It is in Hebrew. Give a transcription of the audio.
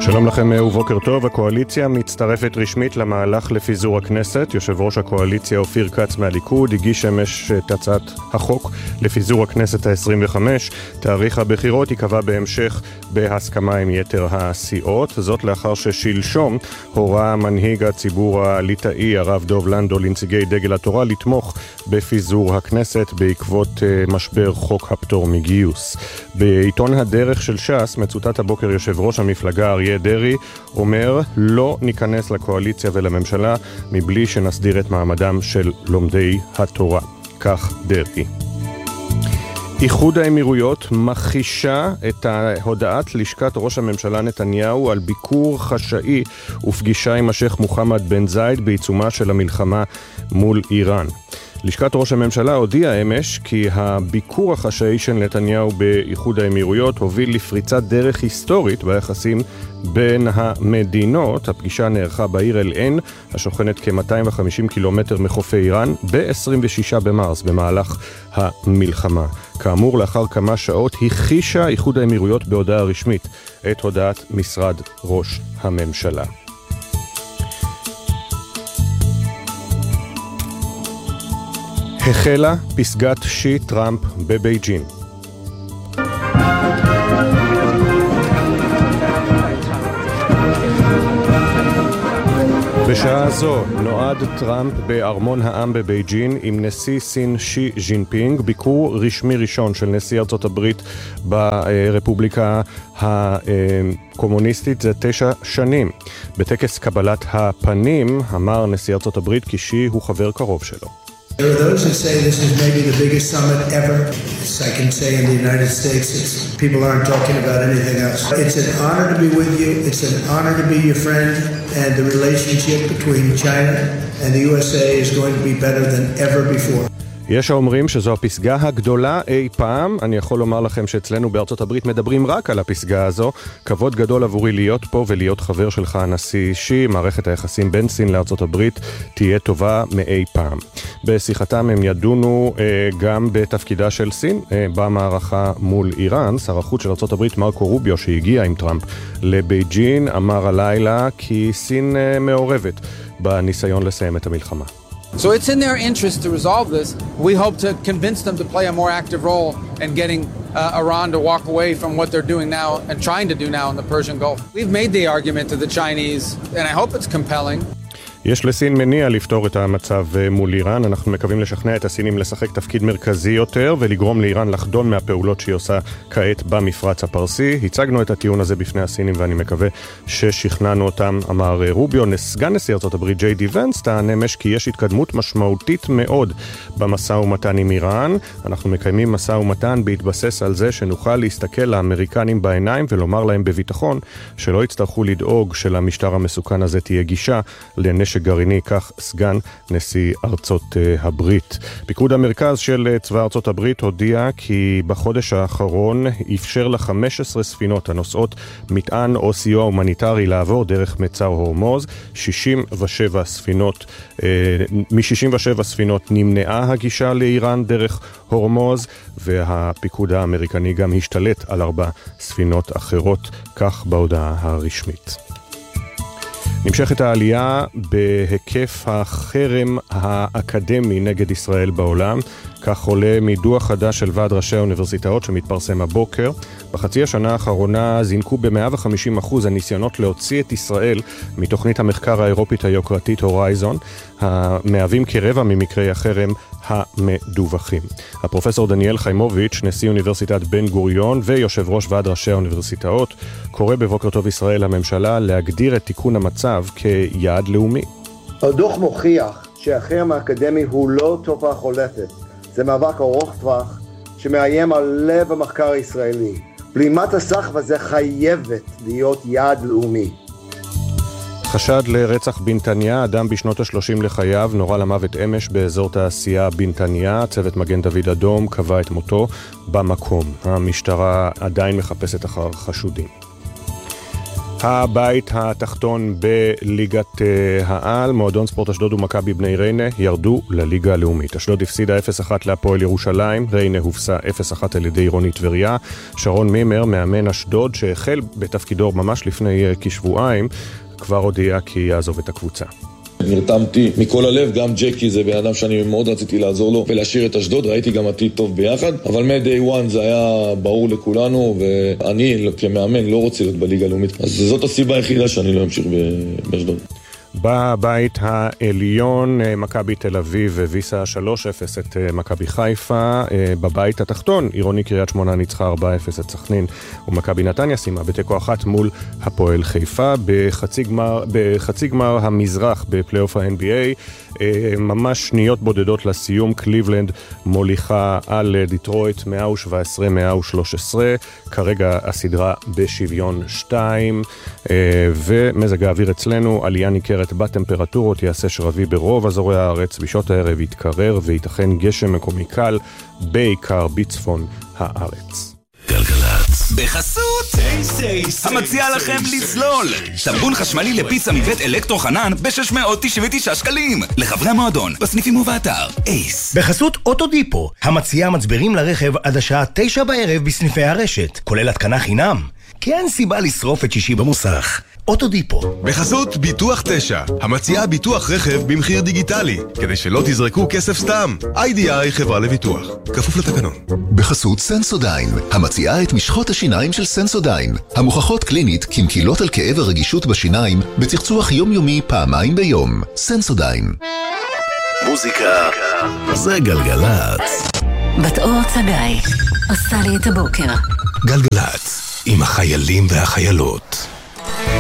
שלום לכם ובוקר טוב. הקואליציה מצטרפת רשמית למהלך לפיזור הכנסת. יושב ראש הקואליציה אופיר כץ מהליכוד הגיש אמש את הצעת החוק לפיזור הכנסת ה-25. תאריך הבחירות ייקבע בהמשך בהסכמה עם יתר הסיעות. זאת לאחר ששלשום הורה מנהיג הציבור הליטאי הרב דוב לנדו לנציגי דגל התורה לתמוך בפיזור הכנסת בעקבות משבר חוק הפטור מגיוס. בעיתון הדרך של ש"ס מצוטט הבוקר יושב ראש המפלגה אריה דרעי אומר לא ניכנס לקואליציה ולממשלה מבלי שנסדיר את מעמדם של לומדי התורה. כך דרעי. איחוד האמירויות מכחישה את הודעת לשכת ראש הממשלה נתניהו על ביקור חשאי ופגישה עם השייח מוחמד בן זייד בעיצומה של המלחמה מול איראן. לשכת ראש הממשלה הודיעה אמש כי הביקור החשאי של נתניהו באיחוד האמירויות הוביל לפריצת דרך היסטורית ביחסים בין המדינות. הפגישה נערכה בעיר אל-עין, השוכנת כ-250 קילומטר מחופי איראן, ב-26 במרס במהלך המלחמה. כאמור, לאחר כמה שעות הכחישה איחוד האמירויות בהודעה רשמית את הודעת משרד ראש הממשלה. החלה פסגת שי טראמפ בבייג'ין. בשעה זו נועד טראמפ בארמון העם בבייג'ין עם נשיא סין שי ג'ינפינג, ביקור רשמי ראשון של נשיא ארצות הברית ברפובליקה הקומוניסטית זה 9 שנים. בטקס קבלת הפנים אמר נשיא ארצות הברית כי שי הוא חבר קרוב שלו. There are those who say this is maybe the biggest summit ever. I can say in the United States, people aren't talking about anything else. It's an honor to be with you. It's an honor to be your friend. And the relationship between China and the USA is going to be better than ever before. יש האומרים שזו הפסגה הגדולה אי פעם. אני יכול לומר לכם שאצלנו בארצות הברית מדברים רק על הפסגה הזו. כבוד גדול עבורי להיות פה ולהיות חבר שלך הנשיא שי. מערכת היחסים בין סין לארצות הברית תהיה טובה מאי פעם. בשיחתם הם ידונו גם בתפקידה של סין במערכה מול איראן. שר החוץ של ארצות הברית מרקו רוביו שהגיע עם טראמפ לבייג'ין אמר הלילה כי סין מעורבת בניסיון לסיים את המלחמה. So it's in their interest to resolve this. We hope to convince them to play a more active role in getting Iran to walk away from what they're doing now and trying to do now in the Persian Gulf. We've made the argument to the Chinese, and I hope it's compelling. יש לסין מניע לפתור את המצב מול איראן. אנחנו מקווים לשכנע את הסינים לשחק תפקיד מרכזי יותר ולגרום לאיראן לחדול מהפעולות שהיא עושה כעת במפרץ הפרסי. הצגנו את הטיעון הזה בפני הסינים ואני מקווה ששכנענו אותם, אמר רוביו. סגן נשיא ארצות הברית ג'יי די ונס טען אמש כי יש התקדמות משמעותית מאוד במשא ומתן עם איראן. אנחנו מקיימים משא ומתן בהתבסס על זה שנוכל להסתכל לאמריקנים בעיניים ולומר להם בביטחון שלא יצטרכו לדאוג שלמשטר המסוכן הזה תהיה גישה לנשק גרעיני, כך סגן נשיא ארצות הברית. פיקוד המרכז של צבא ארצות הברית הודיע כי בחודש האחרון אפשר ל-15 ספינות הנושאות מטען או סיוע הומניטרי לעבור דרך מצר הורמוז. 67 ספינות, מ-67 ספינות נמנעה הגישה לאיראן דרך הורמוז, והפיקוד האמריקני גם השתלט על 4 ספינות אחרות, כך בהודעה הרשמית. נמשכת העלייה בהיקף החרם האקדמי נגד ישראל בעולם, כך עולה מדוח חדש של ועד ראשי האוניברסיטאות שמתפרסם הבוקר. בחצי השנה האחרונה זינקו ב-150% הניסיונות להוציא את ישראל מתוכנית המחקר האירופית היוקרתית הורייזון, המהווים כרבע ממקרי החרם המדווחים. הפרופסור דניאל חיימוביץ', נשיא אוניברסיטת בן גוריון ויושב ראש ועד ראשי האוניברסיטאות, קורא בבוקר טוב ישראל לממשלה להגדיר את תיקון המצב כיעד לאומי. הדוח מוכיח שהחרם האקדמי הוא לא תופעה חולפת. זה מאבק ארוך טווח שמאיים על לב המחקר הישראלי. בלימת הסחף הזה חייבת להיות יעד לאומי. חשד לרצח בנתניה, אדם בשנות ה-30 לחייו, נורה למוות אמש באזור תעשייה בנתניה. צוות מגן דוד אדום קבע את מותו במקום. המשטרה עדיין מחפשת אחר חשודים. הבית התחתון בליגת העל, מועדון ספורט אשדוד ומכבי בני ריינה ירדו לליגה הלאומית. אשדוד הפסידה 0-1 להפועל ירושלים, ריינה הופסה 0-1 על ידי עירוני טבריה. שרון מימר, מאמן אשדוד שהחל בתפקידו ממש לפני כשבועיים, כבר הודיע כי יעזוב את הקבוצה. נרתמתי מכל הלב, גם ג'קי זה בן אדם שאני מאוד רציתי לעזור לו ולהשאיר את אשדוד, ראיתי גם עתיד טוב ביחד, אבל מ-day one זה היה ברור לכולנו, ואני כמאמן לא רוצה להיות בליגה הלאומית, אז זאת הסיבה היחידה שאני לא אמשיך באשדוד. בבית העליון, מכבי תל אביב הביסה 3-0 את מכבי חיפה. בבית התחתון, עירוני קריית שמונה ניצחה 4-0 את סכנין, ומכבי נתניה סיימה בתיקו 1 מול הפועל חיפה. בחצי גמר המזרח בפלייאוף ה-NBA, ממש שניות בודדות לסיום, קליבלנד מוליכה על דיטרויט 117-113. כרגע הסדרה בשוויון 2, ומזג האוויר אצלנו עלייה ניכרת בטמפרטורות, יעשה שרבי ברוב אזורי הארץ, בשעות הערב יתקרר וייתכן גשם מקומי קל, בעיקר בצפון הארץ. גלגלצ בחסות אייס, המציע לכם לזלול סבון חשמלי לפיצה מבית אלקטרו חנן ב-699 שקלים לחברי המועדון בסניפים ובאתר אייס. בחסות אוטודיפו, המציע מצברים לרכב עד השעה 9 בערב בסניפי הרשת, כולל התקנה חינם, כי אין סיבה לשרוף את שישי במוסך. אוטודיפו. בחסות ביטוח 9, המציעה ביטוח רכב במחיר דיגיטלי, כדי שלא תזרקו כסף סתם. IDI חברה לביטוח, כפוף לתקנון. בחסות סנסודיין, המציעה את משחות השיניים של סנסודיין, המוכחות קלינית כמקילות על כאב הרגישות בשיניים, בצחצוח יומיומי פעמיים ביום. סנסודיין. מוזיקה זה גלגלצ. בת אור צגאי עושה לי את הבוקר. גלגלצ עם החיילים והחיילות.